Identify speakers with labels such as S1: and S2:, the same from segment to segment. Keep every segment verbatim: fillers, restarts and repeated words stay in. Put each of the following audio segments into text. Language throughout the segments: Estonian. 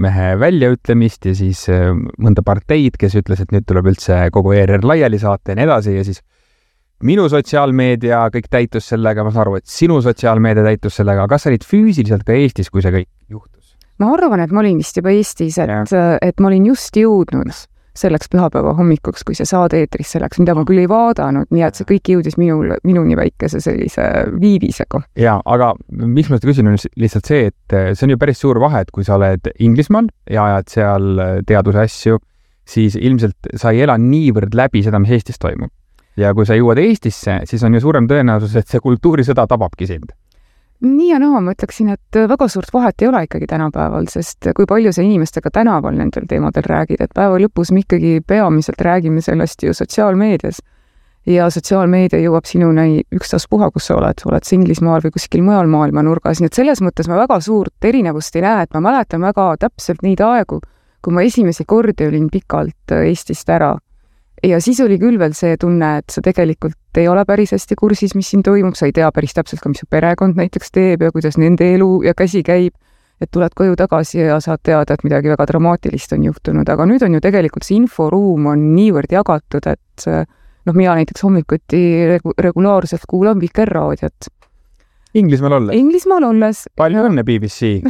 S1: mehe väljaütlemist ja siis mõnda parteid, kes ütles, et nüüd tuleb üldse kogu E R R laiali saata ja nii edasi ja siis minu sotsiaalmeedia kõik täitus sellega, ma saan aru, et sinu sotsiaalmeedia täitus sellega, kas sa olid füüsiliselt ka Eestis, kui see kõik juhtus?
S2: Ma arvan, et ma olin vist juba Eestis, et, et ma olin just jõudnud selleks pühapäeva hommikuks, kui see saade eetrisse läks, mida ma küll ei vaadanud, nii et see kõik jõudis minul, minuni väikese sellise viivisega.
S1: Ja, aga miks ma seda küsin on lihtsalt see, et see on ju päris suur vahe, et kui sa oled Inglismaal ja ajad seal teaduse asju, siis ilmselt sa ei ela niivõrd läbi seda, mis Eestis toimub. Ja kui sa jõuad Eestisse, siis on ju suurem tõenäosus, et see kultuurisõda tababki sind.
S2: Nii ja naa, ma ütleksin, et väga suurt vahet ei ole ikkagi tänapäeval, sest kui palju sa inimestega tänaval nendel teemadel räägid, et päeva lõpus me ikkagi peamiselt räägime sellest ju sotsiaalmeedias ja sotsiaalmeedia jõuab sinuni ükstaspuha, kus sa oled, oled sa Inglismaal või kuskil mujal maailma nurgas, nii et selles mõttes ma väga suurt erinevust ei näe, et ma mäletan väga täpselt neid aegu, kui ma esimesi kordi olin pikalt Eestist ära. Ja siis oli küll veel see tunne, et sa tegelikult ei ole päris hästi kursis, mis siin toimub, sa ei tea päris täpselt ka, mis su perekond näiteks teeb ja kuidas nende elu ja käsi käib, et tuled koju tagasi ja saad teada, et midagi väga dramaatilist on juhtunud, aga nüüd on ju tegelikult see inforuum on niivõrd jagatud, et noh, mina näiteks hommikuti regu- regulaarselt kuulan Vikerraadiot.
S1: Inglismaal olles?
S2: Inglismaal olles.
S1: Palju õnne B B C!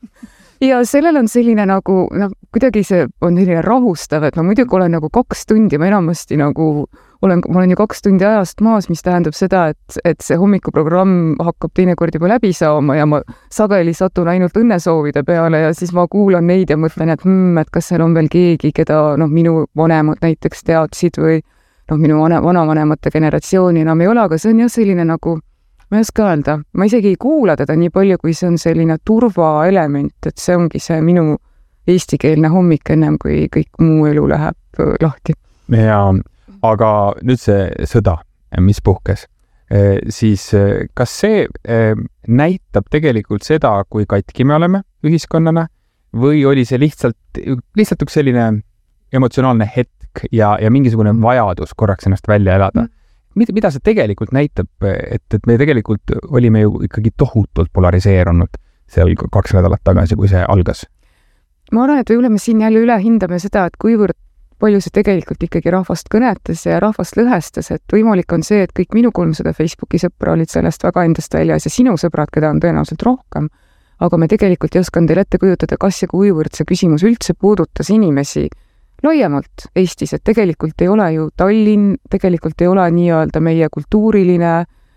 S2: Ja sellel on selline nagu, noh, kuidagi see on selline rahustav, et ma muidugi olen nagu kaks tundi, ma enamasti nagu olen, ma olen ju kaks tundi ajast maas, mis tähendab seda, et, et see hommikuprogramm hakkab teinekord juba läbi saama ja ma sageli satun ainult õnnesoovide peale ja siis ma kuulan neid ja mõtlen, et hmm, et kas seal on veel keegi, keda noh, minu vanemad näiteks teadsid või noh, minu vanavanemate generatsiooni enam ei ole, aga see on jah selline nagu ma ei oska öelda, ma isegi ei kuula teda nii palju, kui see on selline turvaelement, et see ongi see minu eestikeelne hommik ennem, kui kõik muu elu läheb lahti.
S1: Ja, aga nüüd see sõda, mis puhkes, siis kas see näitab tegelikult seda, kui katki me oleme ühiskonnana või oli see lihtsalt, lihtsalt üks selline emotsionaalne hetk ja, ja mingisugune vajadus korraks ennast välja elada? Mm. Mida, mida see tegelikult näitab, et, et me tegelikult olime ju ikkagi tohutult polariseerunud seal kaks nädalat tagasi, kui see algas?
S2: Ma arvan, et üle me siin jälle üle hindame seda, et kuivõrd palju see tegelikult ikkagi rahvast kõnetas ja rahvast lõhestas, et võimalik on see, et kõik minu kolmsada Facebooki sõpra olid sellest väga endast väljas ja sinu sõbrad, keda on tõenäoliselt rohkem, aga me tegelikult ei osanud teil ette kujutada, kas ja kuivõrd see küsimus üldse puudutas inimesi laiemalt Eestis, et tegelikult ei ole ju Tallinn, tegelikult ei ole nii-öelda meie kultuuriline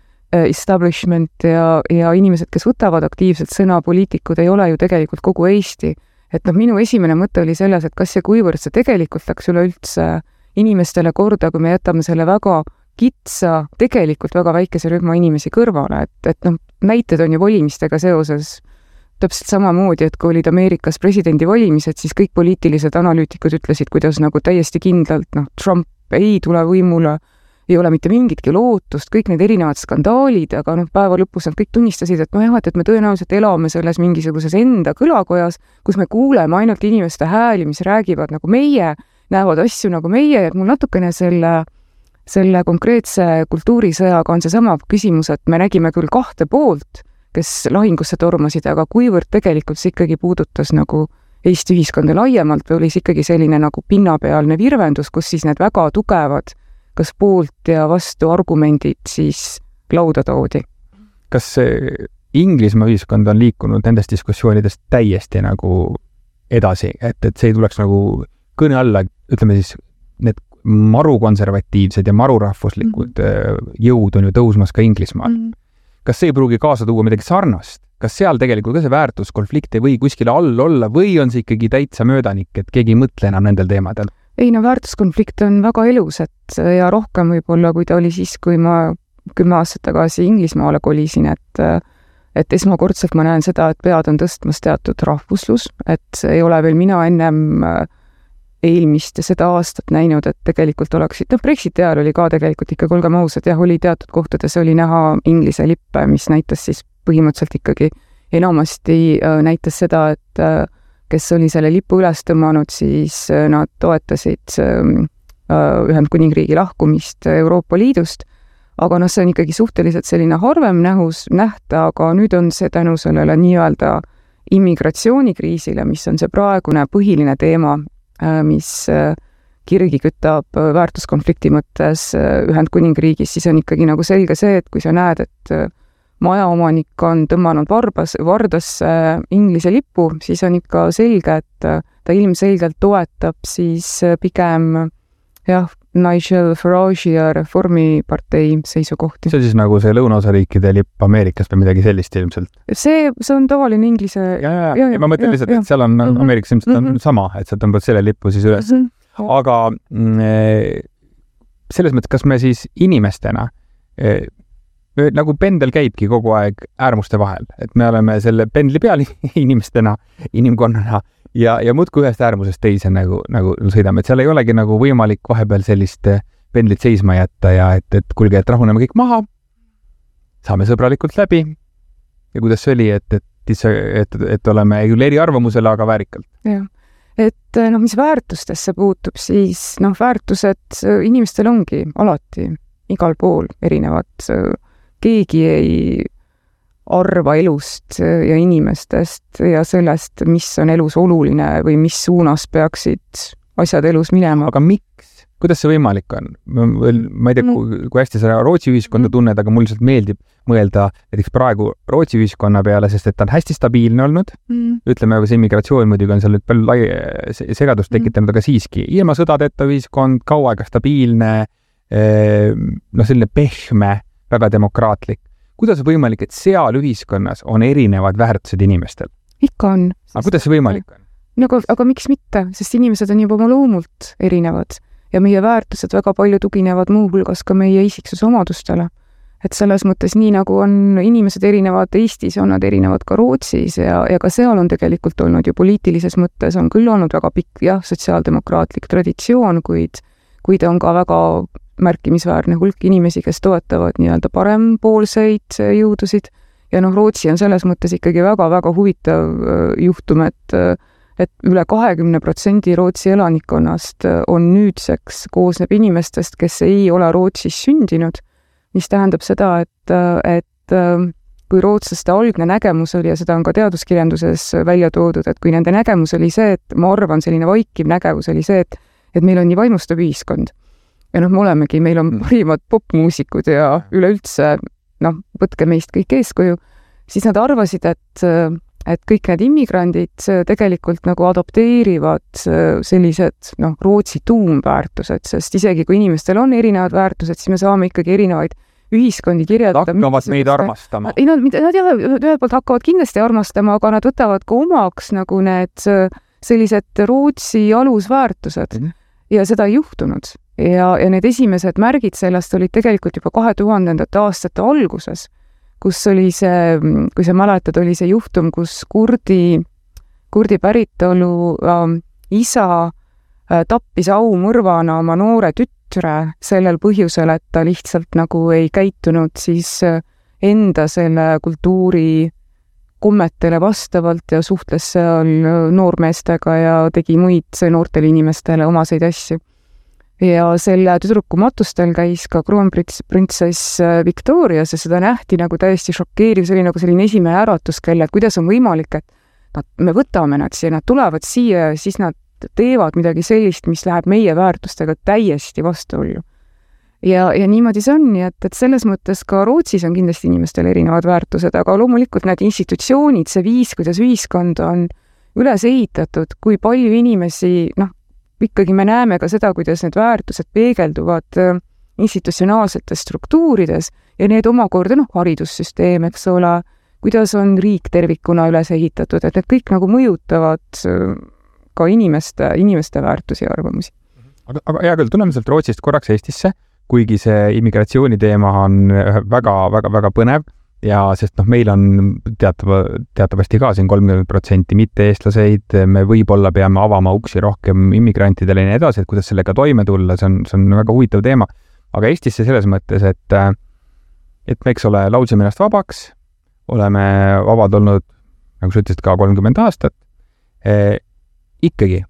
S2: establishment ja, ja inimesed, kes võtavad aktiivselt sõna, poliitikud ei ole ju tegelikult kogu Eesti. Et noh, minu esimene mõte oli selles, et kas ja kuivõrd see tegelikult läks üleüldse inimestele korda, kui me jätame selle väga kitsa, tegelikult väga väikese rühma inimesi kõrvale, et, et noh, näited on ju valimistega seoses täpselt samamoodi, et kui olid Ameerikas presidendivalimised, siis kõik poliitilised analüütikud ütlesid, kuidas nagu täiesti kindlalt, noh, Trump ei tule võimule, ei ole mitte mingitki lootust, kõik need erinevad skandaalid, aga noh, päeva lõpus nad kõik tunnistasid, et noh jah, et me tõenäoliselt elame selles mingisuguses enda kõlakojas, kus me kuuleme ainult inimeste hääli, mis räägivad nagu meie, näevad asju nagu meie, et mul natukene selle, selle konkreetse kultuurisõjaga on see sama küsimus, et me nägime küll kahte poolt, kes lahingusse tormasid, aga kuivõrd tegelikult see ikkagi puudutas nagu Eesti ühiskonda laiemalt või oli see ikkagi selline nagu pinnapealne virvendus, kus siis need väga tugevad kas poolt ja vastu argumendid siis lauda toodi.
S1: Kas Inglismaa ühiskond on liikunud nendest diskussioonidest täiesti nagu edasi, et, et see ei tuleks nagu kõne alla, ütleme siis, need marukonservatiivsed ja marurahvuslikud mm-hmm. jõud on ju tõusmas ka Inglismaal. Mm-hmm. Kas see ei pruugi kaasa tuua midagi sarnast? Kas seal tegelikult ka see väärtuskonflikt ei või kuskile all olla või on see ikkagi täitsa möödanik, et keegi ei mõtle enam nendel teemadel?
S2: Ei, no väärtuskonflikt on väga elus, et ja rohkem võib-olla, kui ta oli siis, kui ma kümme aastat tagasi Inglismaale kolisin, et, et esmakordselt ma näen seda, et pead on tõstmas teatud rahvuslus, et ei ole veel mina ennem eelmist ja seda aastat näinud, et tegelikult oleksid, noh, Brexiti ajal oli ka tegelikult ikka, olgem ausad, jah, oli teatud kohtades oli näha Inglise lippe, mis näitas siis põhimõtteliselt ikkagi enamasti näitas seda, et kes oli selle lipu üles tõmmanud, siis nad toetasid Ühendkuningriigi lahkumist Euroopa Liidust, aga noh, see on ikkagi suhteliselt selline harvem nähus nähta, aga nüüd on see tänu sellele nii-öelda immigratsioonikriisile, mis on see praegune põhiline teema, mis kirgi kütab väärtuskonflikti mõttes Ühendkuningriigis, siis on ikkagi nagu selge see, et kui sa näed, et majaomanik on tõmmanud varbas, vardasse Inglise lipu, siis on ikka selge, et ta ilmselgelt toetab siis pigem jah, Nigel Farage ja Reformipartei seisukohti.
S1: See on siis nagu see lõunaosariikide lipp Ameerikas või midagi sellist ilmselt?
S2: See, see on tavaline Inglise...
S1: Ja, ja, ja, ja ma mõtlen lihtsalt, et seal on mm -hmm. Ameerikas ilmselt on mm -hmm. sama, et sa tõmbad selle lippu siis üles. Mm -hmm. Aga mm, selles mõttes, kas me siis inimestena eh, nagu pendel käibki kogu aeg äärmuste vahel, et me oleme selle pendli peal inimestena, inimkonnana ja, ja muudkui ühest äärmusest teise nagu, nagu sõidame, et seal ei olegi nagu võimalik vahepeal sellist pendlit seisma jätta ja et, et kuulge, et rahuneme kõik maha, saame sõbralikult läbi ja kuidas see oli, et, et, et, et oleme küll eri arvamusele, aga väärikalt.
S2: Jah, et noh, mis väärtustesse puutub, siis noh, väärtused inimestel ongi alati igal pool erinevad. Keegi ei arva elust ja inimestest ja sellest, mis on elus oluline või mis suunas peaksid asjad elus minema.
S1: Aga miks? Kuidas see võimalik on? Ma ei tea, kui, kui hästi sa Rootsi ühiskonda tunned, aga mul lihtsalt meeldib mõelda näiteks praegu Rootsi ühiskonna peale, sest et ta on hästi stabiilne olnud. Mm. Ütleme, see immigratsioon muidugi on seal nüüd palju lai, segadust tekitanud, aga siiski ilma sõdadeta ühiskond, kaua aega stabiilne, noh, selline pehme, väga demokraatlik. Kuidas on võimalik, et seal ühiskonnas on erinevad väärtused inimestel?
S2: Ikka on.
S1: Aga kuidas see võimalik on?
S2: Nagu, aga miks mitte? Sest inimesed on juba oma loomult erinevad ja meie väärtused väga palju tuginevad muuhulgas ka meie isiksuse omadustele. Et selles mõttes nii nagu on inimesed erinevad Eestis, on nad erinevad ka Rootsis ja, ja ka seal on tegelikult olnud ju poliitilises mõttes on küll olnud väga pikk jah, sotsiaaldemokraatlik traditsioon, kuid, kuid on ka väga märkimisväärne hulk inimesi, kes toetavad nii-öelda parempoolseid jõudusid ja noh, Rootsi on selles mõttes ikkagi väga-väga huvitav juhtum, et, et üle kahekümne protsendi Rootsi elanikkonnast on nüüdseks koosneb inimestest, kes ei ole Rootsis sündinud, mis tähendab seda, et, et kui rootslaste algne nägemus oli ja seda on ka teaduskirjanduses välja toodud, et kui nende nägemus oli see, et ma arvan, selline vaikiv nägemus oli see, et, et meil on nii vaimustav ühiskond. Ja noh, me olemegi, meil on parimad popmuusikud ja üleüldse, noh, võtke meist kõik eeskuju, siis nad arvasid, et, et kõik need immigrandid tegelikult nagu adopteerivad sellised, noh, Rootsi tuumväärtused, sest isegi kui inimestel on erinevad väärtused, siis me saame ikkagi erinevaid ühiskondi kirjeldada.
S1: Hakkavad meid armastama.
S2: Ei, nad, nad jah, ühelt poolt hakkavad kindlasti armastama, aga nad võtavad ka omaks nagu need sellised Rootsi alusväärtused mm. ja seda ei juhtunud. Ja, ja need esimesed märgid sellest olid tegelikult juba kahe tuhandendate aastate alguses, kus oli see, kui sa mäletad, oli see juhtum, kus kurdi, kurdi päritolu äh, isa äh, tappis aumõrvana oma noore tütre sellel põhjusel, et ta lihtsalt nagu ei käitunud siis enda selle kultuuri kommetele vastavalt ja suhtles seal noormeestega ja tegi muid noortele inimestele omaseid asju. Ja selle tüdruku matustel käis ka kroonprintsess Victorias ja seda nähti nagu täiesti šokeeriv, see oli nagu selline esimene äratuskell, et kuidas on võimalik, et nad, me võtame nad siia, nad tulevad siia ja siis nad teevad midagi sellist, mis läheb meie väärtustega täiesti vastuollu. Ja, ja niimoodi see on, nii et, et selles mõttes ka Rootsis on kindlasti inimestel erinevad väärtused, aga loomulikult need institutsioonid, see viis, kuidas ühiskond on üles ehitatud, kui palju inimesi, noh, ikkagi me näeme ka seda, kuidas need väärtused peegelduvad institutsionaalsetes struktuurides ja need omakorda, noh, haridussüsteem, eks ole, kuidas on riik tervikuna üles ehitatud, et need kõik nagu mõjutavad ka inimeste, inimeste väärtusi ja arvamusi.
S1: Aga, aga hea küll, tuleme sealt Rootsist korraks Eestisse, kuigi see immigratsiooni teema on väga, väga, väga põnev ja sest noh, meil on teatava, teatavasti ka siin kolmkümmend protsenti mitte-eestlaseid, me võib-olla peame avama uksi rohkem immigrantidele ja nii edasi, et kuidas sellega toime tulla, see on, see on väga huvitav teema. Aga Eestisse selles mõttes, et, et me, eks ole, laudsime ennast vabaks, oleme vabad olnud, nagu sa ütlesid, ka kolmkümmend aastat, e, ikkagi,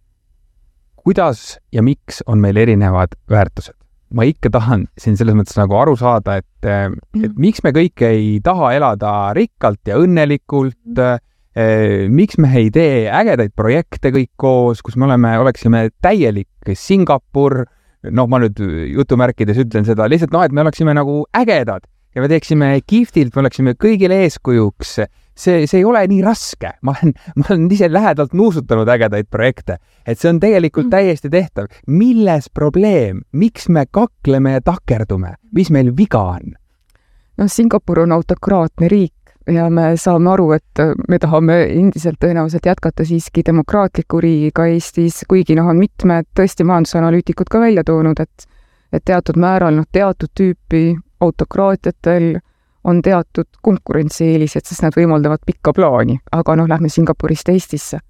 S1: kuidas ja miks on meil erinevad väärtused? Ma ikka tahan siin selles mõttes nagu aru saada, et, et miks me kõik ei taha elada rikkalt ja õnnelikult, miks me ei tee ägedaid projekte kõik koos, kus me oleme, oleksime täielik Singapur, noh, ma nüüd jutumärkides ütlen seda, lihtsalt noh, et me oleksime nagu ägedad ja me teeksime kihvtilt, me oleksime kõigile eeskujuks. See, see ei ole nii raske. Ma olen, ma olen ise lähedalt nuusutanud ägedaid projekte, et see on tegelikult täiesti tehtav. Milles probleem? Miks me kakleme ja takerdume? Mis meil viga on?
S2: No, Singapur on autokraatne riik ja me saame aru, et me tahame endiselt tõenäoliselt jätkata siiski demokraatliku riigiga Eestis, kuigi noh, on mitmed tõesti majandusanalüütikud ka välja toonud, et, et teatud määral noh, teatud tüüpi autokraatiatel on teatud konkurentsieelised, sest nad võimaldavad pikka plaani, aga noh, lähme Singapurist Eestisse.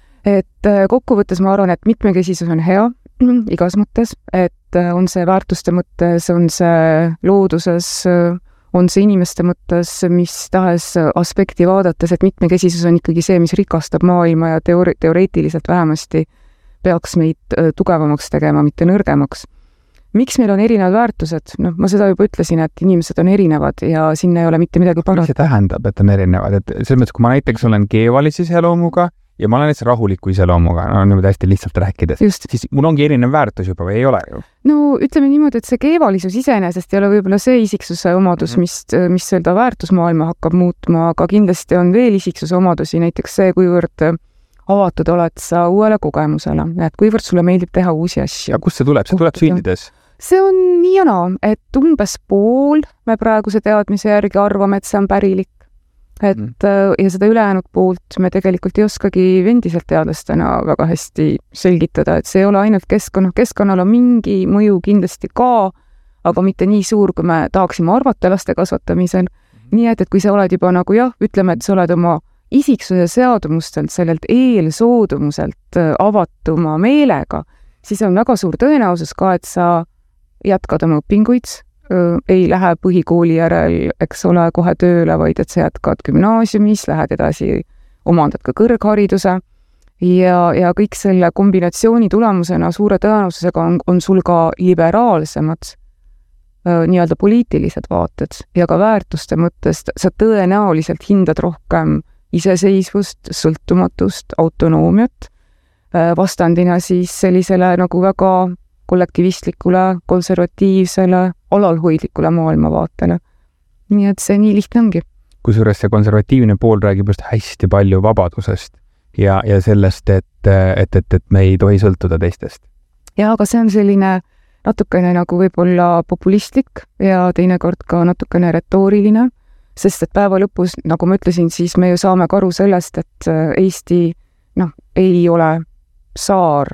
S2: Et kokkuvõttes ma arvan, et mitmekesisus on hea igas mõttes, et on see väärtuste mõttes, on see looduses, on see inimeste mõttes, mis tahes aspekti vaadates, et mitmekesisus on ikkagi see, mis rikastab maailma ja teoori- teoreetiliselt vähemasti peaks meid tugevamaks tegema, mitte nõrgemaks. Miks meil on erinevad väärtused? Noh, ma seda juba ütlesin, et inimesed on erinevad ja sinna ei ole mitte midagi parata.
S1: Mis see tähendab, et on erinevad? Et selles mõttes, kui ma näiteks olen keevalise iseloomuga ja ma olen näiteks rahuliku iseloomuga, no niimoodi hästi lihtsalt rääkides, siis mul ongi erinev väärtus juba või ei ole ju?
S2: No ütleme niimoodi, et see keevalisus iseenesest ei ole võib-olla see isiksuse omadus, mis, mis seda väärtusmaailma hakkab muutma, aga kindlasti on veel isiksuse omadusi, näiteks see, kuivõrd avatud oled sa uuele kogemusele, et kuivõrd sulle meeldib teha uusi asju.
S1: Ja kust see tuleb? See tuleb sündides?
S2: See on nii ja naa, et umbes pool me praeguse teadmise järgi arvame, et see on pärilik. Et, mm. Ja seda ülejäänud poolt me tegelikult ei oskagi endiselt teadlastena väga hästi selgitada, et see ei ole ainult keskkonna. Keskkonnal on mingi mõju kindlasti ka, aga mitte nii suur, kui me tahaksime arvata laste kasvatamisel. Mm. Nii et, et kui sa oled juba nagu jah, ütleme, et sa oled oma isiksuse seadumustelt, sellelt eelsoodumuselt avatuma meelega, siis on väga suur tõenäosus ka, et sa jätkad oma õpinguid, ei lähe põhikooli järel, eks ole, kohe tööle, vaid et sa jätkad gümnaasiumis, lähed edasi, omandad ka kõrghariduse ja, ja kõik selle kombinatsiooni tulemusena suure tõenäosusega on, on sul ka liberaalsemad nii-öelda poliitilised vaated ja ka väärtuste mõttest sa tõenäoliselt hindad rohkem iseseisvust, sõltumatust, autonoomiat, vastandina siis sellisele nagu väga kollektivistlikule, konservatiivsele, alalhoidlikule maailmavaatele. Nii et see nii lihtne ongi.
S1: Kusjuures see konservatiivne pool räägib just hästi palju vabadusest ja, ja sellest, et, et, et, et me ei tohi sõltuda teistest.
S2: Ja, aga see on selline natukene nagu võib-olla populistlik ja teinekord ka natukene retooriline, sest et päeva lõpus, nagu ma ütlesin, siis me ju saame ka aru sellest, et Eesti noh, ei ole saar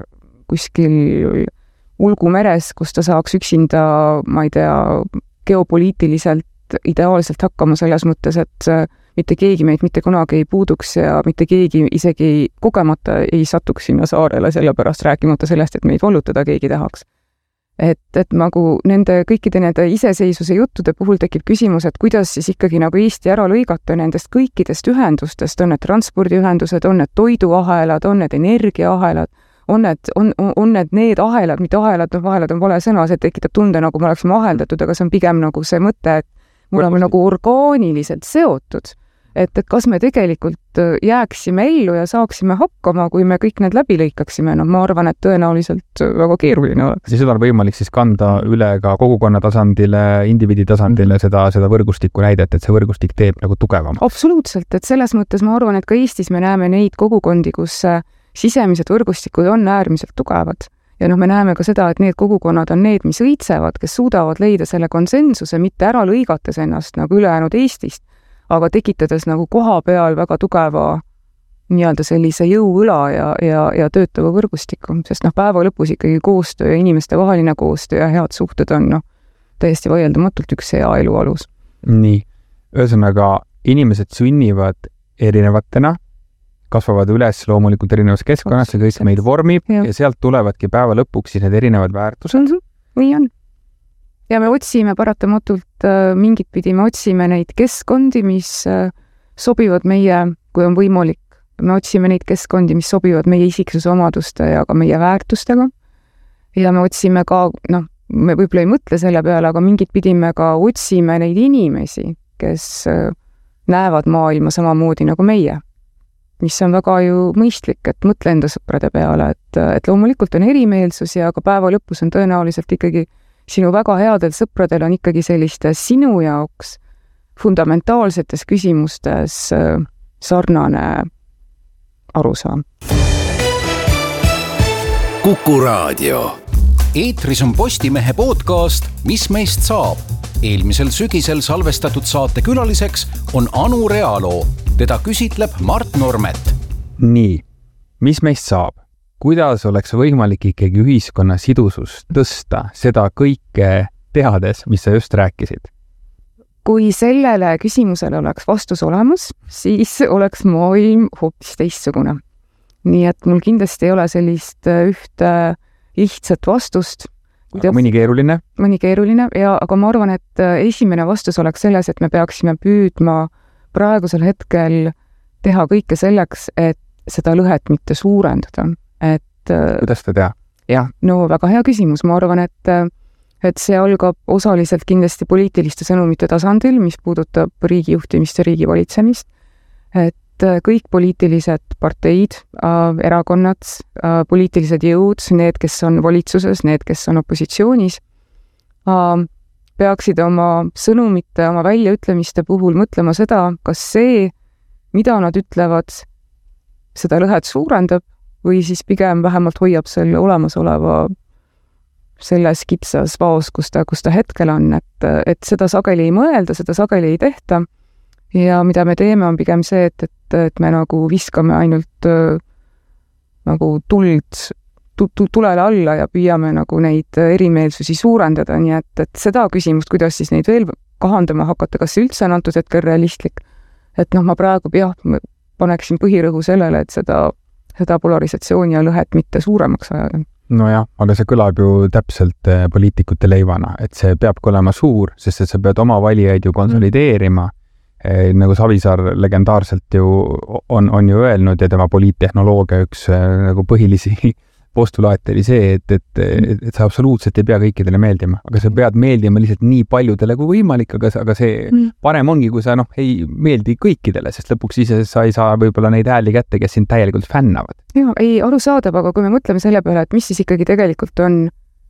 S2: kuskil ulgumeres, kus ta saaks üksinda, ma ei tea, geopoliitiliselt ideaalselt hakkama selles mõttes, et mitte keegi meid mitte kunagi ei puuduks ja mitte keegi isegi kogemata ei satuks sinna saarele, sellepärast rääkimata sellest, et meid vallutada keegi tahaks. Et, et nagu nende kõikide nende iseseisvuse juttude puhul tekib küsimus, et kuidas siis ikkagi nagu Eesti ära lõigata nendest kõikidest ühendustest, on need transpordiühendused, on need toiduahelad, on need energiaahelad, on need, on, on need need ahelad, mitte ahelad, no ahelad on vale sõna, see tekitab tunde, nagu me oleksime aheldatud, aga see on pigem nagu see mõte, et me oleme nagu orgaaniliselt seotud. Et, et kas me tegelikult jääksime ellu ja saaksime hakkama, kui me kõik need läbi lõikaksime, no ma arvan, et tõenäoliselt väga keeruline oleks.
S1: Ja seda on võimalik siis kanda üle ka kogukonna tasandile, indiviidi tasandile mm-hmm. seda, seda võrgustiku näidet, et see võrgustik teeb nagu tugevam.
S2: Absoluutselt, et selles mõttes ma arvan, et ka Eestis me näeme neid kogukondi, kus sisemised võrgustikud on äärmiselt tugevad. Ja noh, me näeme ka seda, et need kogukonnad on need, mis õitsevad, kes suudavad leida selle konsensuse, mitte ära lõigates ennast nagu ülejäänud Eestist, aga tekitades nagu koha peal väga tugeva nii-öelda sellise jõuõla ja, ja, ja töötava võrgustiku, sest noh, päeva lõpus ikkagi koostöö ja inimeste vaheline koostöö ja head suhted on noh, täiesti vaieldamatult üks hea elu alus.
S1: Nii, ühesõnaga inimesed sünnivad erinevatena, kasvavad üles loomulikult erinevas keskkonnas, see kõik meid vormib ja. ja sealt tulevadki päeva lõpuks siis need erinevad väärtused.
S2: Nii on. Ja me otsime paratamatult mingit pidi, me otsime neid keskkondi, mis sobivad meie, kui on võimalik, me otsime neid keskkondi, mis sobivad meie isiksuse omaduste ja ka meie väärtustega. Ja me otsime ka, noh, me võib-olla ei mõtle selle peale, aga mingit pidi me ka otsime neid inimesi, kes näevad maailma samamoodi nagu meie. mis on väga ju mõistlik, et mõtle enda sõprade peale, et, et loomulikult on erimeelsusi, aga päeva lõpus on tõenäoliselt ikkagi sinu väga headel sõpradel on ikkagi selliste sinu jaoks fundamentaalsetes küsimustes sarnane arusaam.
S3: Kuku Raadio. Eetris on Postimehe podcast Mis meist saab? Eelmisel sügisel salvestatud saate külaliseks on Anu Realo. Teda küsitleb Mart Normet.
S1: Nii, mis meist saab? Kuidas oleks võimalik ikkagi ühiskonna sidusust tõsta seda kõike teades, mis sa just rääkisid?
S2: Kui sellele küsimusele oleks vastus olemas, siis oleks maailm hoopis teistsugune. Nii et mul kindlasti ei ole sellist ühte lihtsat vastust.
S1: Aga mõni keeruline?
S2: Mõni keeruline, ja, aga ma arvan, et esimene vastus oleks selles, et me peaksime püüdma praegusel hetkel teha kõike selleks, et seda lõhet mitte suurendada. Et,
S1: kuidas ta teha?
S2: Jah, no väga hea küsimus. Ma arvan, et, et see algab osaliselt kindlasti poliitiliste sõnumite tasandil, mis puudutab riigi juhtimist ja riigi valitsemist. Et kõik poliitilised parteid, erakonnad, poliitilised jõud, need, kes on valitsuses, need, kes on opositsioonis, peaksid oma sõnumite, oma väljaütlemiste puhul mõtlema seda, kas see, mida nad ütlevad, seda lõhet suurendab või siis pigem vähemalt hoiab selle olemasoleva selles kitsas vaos, kus ta, kus ta hetkel on, et, et seda sageli ei mõelda, seda sageli ei tehta. Ja mida me teeme, on pigem see, et, et, et me nagu viskame ainult äh, nagu tuld tu, tu, tulele alla ja püüame nagu neid erimeelsusi suurendada, nii et, et seda küsimust, kuidas siis neid veel kahandama hakata, kas see üldse on antud hetkel realistlik, et noh, ma praegu jah, paneksin põhirõhu sellele, et seda, seda polarisatsiooni ja lõhet mitte suuremaks ajada.
S1: No jah, aga see kõlab ju täpselt poliitikute leivana, et see peabki olema suur, sest et sa pead oma valijaid ju konsolideerima, mm. Nagu Savisaar legendaarselt ju on, on ju öelnud ja tema poliittehnoloogia üks nagu põhilisi postulaate oli see, et, et, et, et sa absoluutselt ei pea kõikidele meeldima, aga sa pead meeldima lihtsalt nii paljudele kui võimalik, aga, aga see parem ongi, kui sa noh, ei meeldi kõikidele, sest lõpuks ise sa ei saa võib-olla neid hääli kätte, kes sind täielikult fännavad.
S2: Jaa, ei arusaadav, aga kui me mõtleme selle peale, et mis siis ikkagi tegelikult on,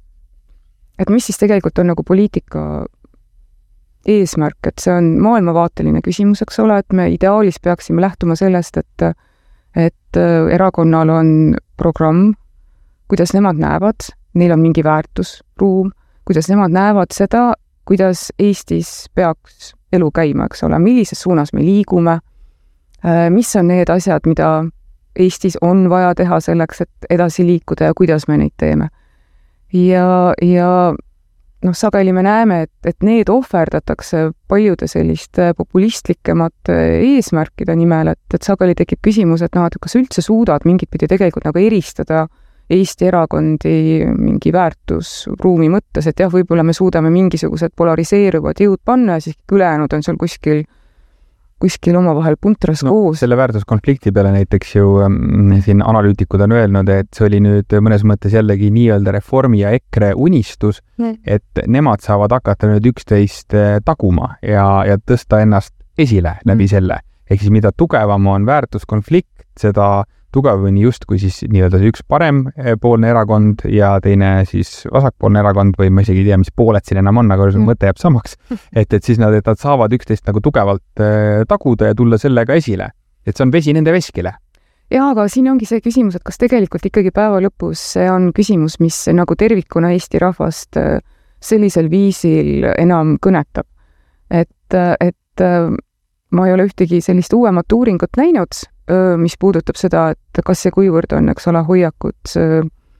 S2: et mis siis tegelikult on nagu poliitika eesmärk, et see on maailmavaateline küsimus, eks ole, et me ideaalis peaksime lähtuma sellest, et, et erakonnal on programm, kuidas nemad näevad, neil on mingi väärtusruum, kuidas nemad näevad seda, kuidas Eestis peaks elu käima, eks ole, millises suunas me liigume, mis on need asjad, mida Eestis on vaja teha selleks, et edasi liikuda ja kuidas me neid teeme. Ja, ja noh, sageli me näeme, et, et need ohverdatakse paljude selliste populistlikemate eesmärkide nimel, et, et sageli tekib küsimus, et noh, et kas üldse suudad mingit pidi tegelikult nagu eristada Eesti erakondi mingi väärtusruumi mõttes, et jah, võib-olla me suudame mingisugused polariseeruvad jõud panna ja siis ülejäänud on seal kuskil kuskil omavahel puntras no, koos.
S1: Selle väärtuskonflikti peale näiteks ju ähm, siin analüütikud on öelnud, et see oli nüüd mõnes mõttes jällegi nii-öelda Reformi ja EKRE unistus, mm. et nemad saavad hakata nüüd üksteist taguma ja, ja tõsta ennast esile läbi mm. selle. Ehk siis mida tugevam on väärtuskonflikt, seda tugevamini justkui siis nii-öelda üks parempoolne erakond ja teine siis vasakpoolne erakond või ma isegi ei tea, mis pooled siin enam on, aga mm. mõte jääb samaks. Et, et siis nad, et nad saavad üksteist nagu tugevalt äh, taguda ja tulla sellega esile. Et see on vesi nende veskile.
S2: Jaa, aga siin ongi see küsimus, et kas tegelikult ikkagi päeva lõpus see on küsimus, mis nagu tervikuna Eesti rahvast äh, sellisel viisil enam kõnetab. Et, et äh, ma ei ole ühtegi sellist uuemat uuringut näinud, mis puudutab seda, et kas see kuivõrd on, eks ole, hoiakud öö,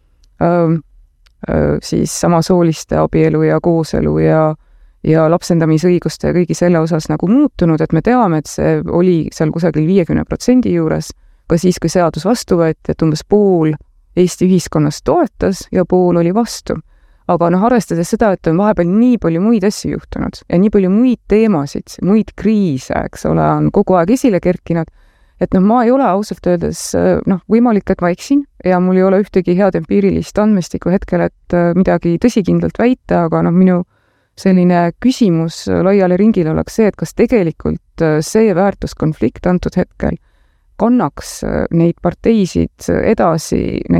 S2: öö, siis samasooliste abielu ja kooselu ja, ja lapsendamisõiguste ja kõigi selle osas nagu muutunud, et me teame, et see oli seal kusagil viiekümne protsendi juures, ka siis, kui seadus vastu võeti, et umbes pool Eesti ühiskonnast toetas ja pool oli vastu. Aga noh, arvestades seda, et on vahepeal nii palju muid asju juhtunud ja nii palju muid teemasid, muid kriise, eks ole, on kogu aeg esile kerkinud, et noh, ma ei ole ausalt öeldes, noh, võimalik, et ma eksin ja mul ei ole ühtegi head empiirilist andmestikku hetkel, et midagi tõsikindlalt väita, aga noh, minu selline küsimus laiale ringile oleks see, et kas tegelikult see väärtuskonflikt antud hetkel kannaks neid parteisid edasi